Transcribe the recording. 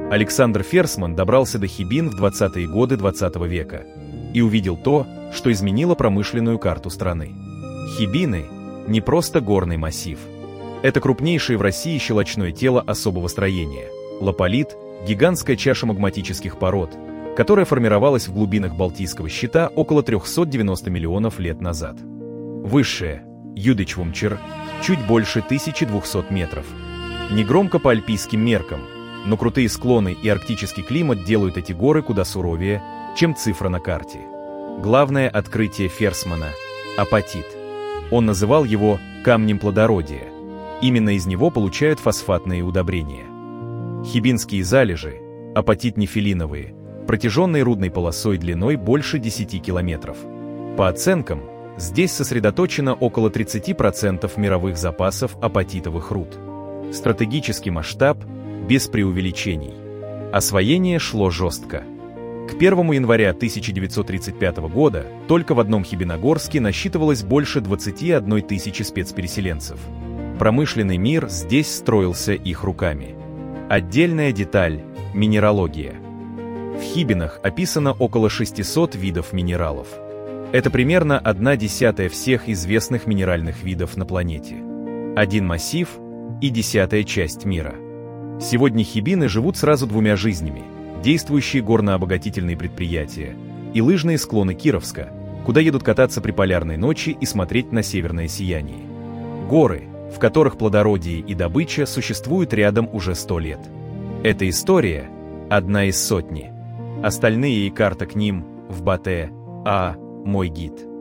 Александр Ферсман добрался до Хибин в 20-е годы 20 века и увидел то, что изменило промышленную карту страны. Хибины – не просто горный массив. Это крупнейшее в России щелочное тело особого строения. Лаполит – гигантская чаша магматических пород, которая формировалась в глубинах Балтийского щита около 390 миллионов лет назад. Высшее – Юдичвумчер, чуть больше 1200 метров. Негромко по альпийским меркам, но крутые склоны и арктический климат делают эти горы куда суровее, чем цифра на карте. Главное открытие Ферсмана – апатит. Он называл его «камнем плодородия». Именно из него получают фосфатные удобрения. Хибинские залежи, апатит-нефелиновые, протяженной рудной полосой длиной больше 10 километров. По оценкам, здесь сосредоточено около 30% мировых запасов апатитовых руд. Стратегический масштаб без преувеличений. Освоение шло жестко. К 1 января 1935 года только в одном Хибиногорске насчитывалось больше 21 тысячи спецпереселенцев. Промышленный мир здесь строился их руками. Отдельная деталь – минералогия. В Хибинах описано около 600 видов минералов. Это примерно 1/10 всех известных минеральных видов на планете. Один массив и 1/10 часть мира. Сегодня хибины живут сразу двумя жизнями: действующие горнообогатительные предприятия и лыжные склоны Кировска, куда едут кататься при полярной ночи и смотреть на северное сияние. Горы, в которых плодородие и добыча существуют рядом уже 100 лет. Эта история – одна из сотни. Остальные и карта к ним в Батэ, мой гид.